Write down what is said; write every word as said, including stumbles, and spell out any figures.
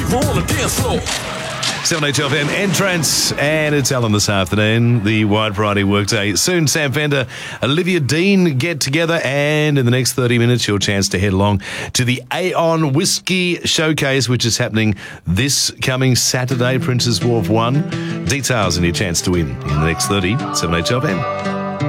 people on the dance floor. seven H F M entrance, and it's Alan this afternoon, the Wide Variety Workday. Soon, Sam Fender, Olivia Dean get together, and in the next thirty minutes, your chance to head along to the Aon Whiskey Showcase, which is happening this coming Saturday, Princes Wharf one. Details and your chance to win in the next thirty, seven H F M.